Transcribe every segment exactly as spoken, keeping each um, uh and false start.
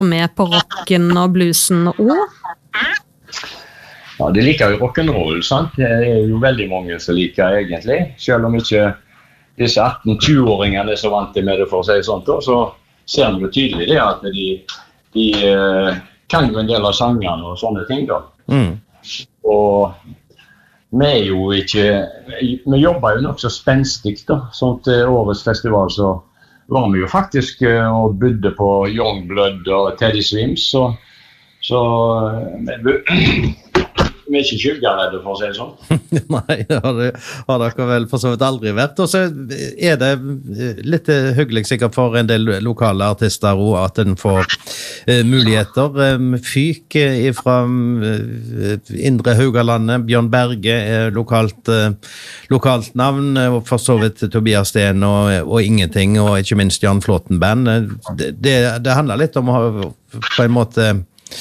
med på rocken og bluesen også? Ja, de liker jo rock'n'roll, sant? Det er jo veldig mange som liker egentlig, selv om ikke disse atten-tjue-åringene er så vant til med det, for å si sånt, så ser vi jo tydelig det at de, de uh, kan jo en del av sangene og sånne ting da. Mm. Og vi er jo ikke, vi jobber jo nok så spenstig da, sånn til årets festival så var vi jo faktisk uh, og bodde på Youngblood og Teddy Swims, så, så vi, vi er ikke skyldigere for å si det sånn. Nei, det har, det har dere vel for så vidt aldri vært. Og så er det litt hyggelig sikkert for en del lokale artister også, at den får uh, muligheter. Um, Fyk fra uh, Indre Haugalandet, Bjørn Berge er lokalt, uh, lokalt navn, og for så vidt Tobias Steen og, og Ingenting, og ikke minst Jan Flåten Band. Det, det, det handler litt om å ha på en måte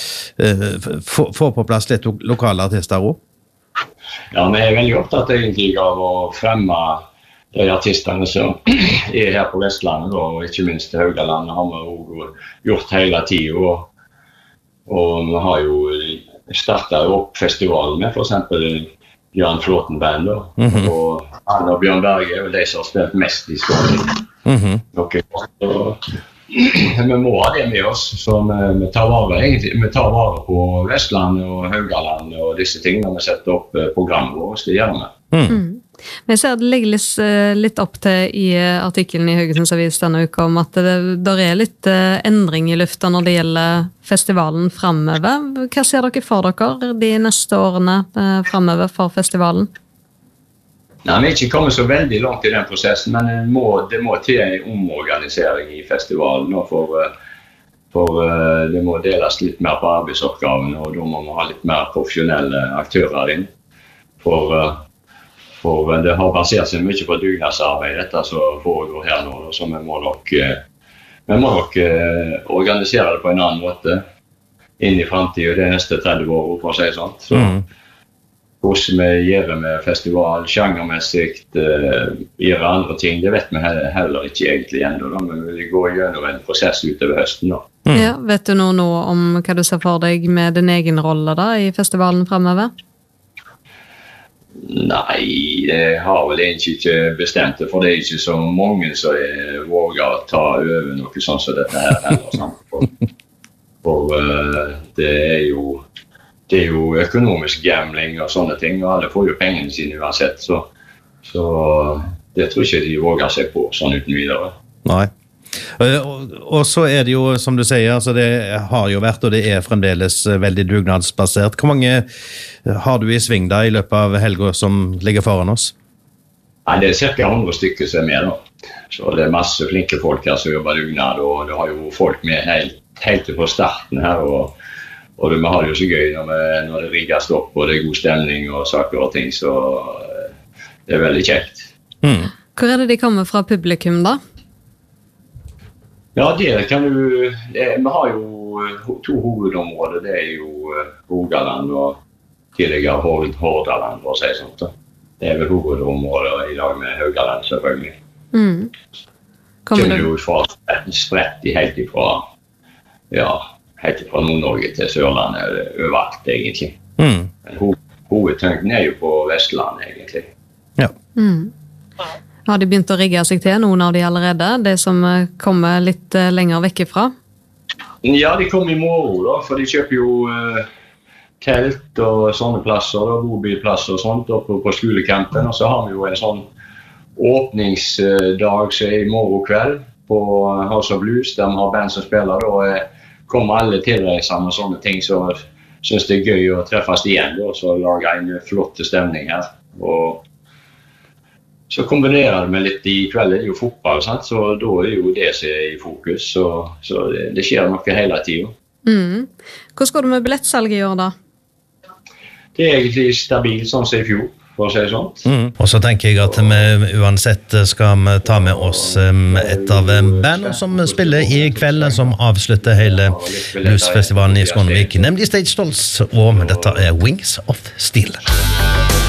Få, få på plass litt lokale artister også? Ja, vi er veldig opptatt egentlig av å fremme de artistene som er her på Vestlandet, og ikke minst Haugalandet har vi jo gjort hele tiden. Og, og vi har jo startet opp festivalen med for eksempel Jan Flåten Band, mm-hmm. og Anna og Bjørn Berge er de som har spilt mest i Skåne. Mm-hmm. Okay. Og, vi må ha det med oss, så vi, vi, tar vare, egentlig, vi tar vare på Vestlandet og Haugalandet og disse tingene når vi setter opp programmet vårt, det gjør vi. Mm. Mm. Men jeg ser det ligger litt, litt opp til i artikkelen i Haugesunds Avis denne uka om at det der er litt endring i lufta når det gjelder festivalen fremover. Hva ser dere for dere de neste årene fremover for festivalen? Nei, vi er ikke kommet så veldig langt i den prosessen, men det må, det må til en omorganisering i festivalen, for, for det må deles litt mer på arbeidsoppgavene, og da må vi ha litt mer profesjonelle aktører inn. For, for det har basert seg mye på dugnadsarbeid, dette som foregår her nå, så vi må nok, vi må nok organisere det på en annen måte inn i fremtiden, det neste tretti år, for å si sånn. Så, mm. hvordan vi gjør med festival, sjangermessig, uh, gjør andre ting, det vet vi heller ikke egentlig ennå, men vi vil gå gjennom en prosess utover høsten da. Mm. Ja, vet du noe nå om hva du ser for deg med din egen rolle da i festivalen fremover? Nei, det har vel egentlig ikke bestemt det, for det er ikke så mange som våger å ta over noe sånt som dette her heller, sant? For, for uh, det er jo Det er jo økonomisk gambling og sånne ting, og alle får jo pengene sine uansett, så, så det tror jeg ikke de våger seg på sånn uten videre. Nei. Og, og så er det jo, som du sier, altså det har jo vært, og det er fremdeles veldig dugnadsbasert. Hvor mange har du i sving da i løpet av helgen som ligger foran oss? Nei, det er cirka hundre stykker som er med da. Så det er masse flinke folk her som jobber dugnad, og det har jo folk med helt, helt fra starten her, og Og det, vi har det jo så gøy når, vi, når det rigges opp, og det er god stemning og saker og ting, så det er veldig kjekt. Mm. Hvor er det de kommer fra publikum da? Ja, det kan du... Det, vi har jo to hovedområder, det er jo Rogaland og tidligere Hordaland, for å si sånt. Det er vel hovedområder i dag med Haugaland, selvfølgelig. Mm. Kommer du jo fra spredt helt ifra, ja... helt fra Nord-Norge til Sørlandet overalt egentlig. Mm. Men ho hovedtyngden er jo på Vestlandet egentlig. Ja. Mm. Har de begynt å rigge seg til noen av de allerede? Det som kommer litt lenger vekk ifra? Ja, de kommer i morgen da, for de kjøper jo uh, telt og sånne plasser, da, bobilplasser og sånt oppe på skolecampen, og så har vi jo en sånn åpningsdag som er i morgen kveld på House of Blues, der vi har band som spiller da, kommer alle tilreisende og sånne ting, så synes det er gøy å treffes igjen, og så lage en flott stemning her. Og så kombinerer det med litt i kveld, det er jo fotball, sant? Så da er jo det som er i fokus, så, så det, det skjer noe hele tiden. Mm. Hvordan går det med billettsalget i år da? Det er egentlig stabilt, sånn som i fjor. Mm. Og så tenker jeg at vi uansett skal ta med oss et av bandene som spiller i kveld, som avslutter hele bluesfestivalen i Skånevik, nemlig Stage Dolls, og dette er Wings of Steel.